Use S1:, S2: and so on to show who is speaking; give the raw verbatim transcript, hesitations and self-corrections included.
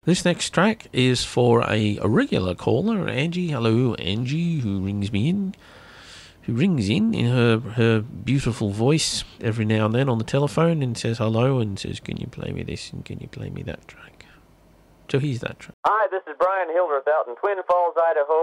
S1: This next track is for a, a regular caller, Angie. Hello, Angie, who rings me in, who rings in in her, her beautiful voice every now and then on the telephone and says hello and says, can you play me this and can you play me that track? So here's that track.
S2: Hi, this is Brian Hildreth out in Twin Falls, Idaho,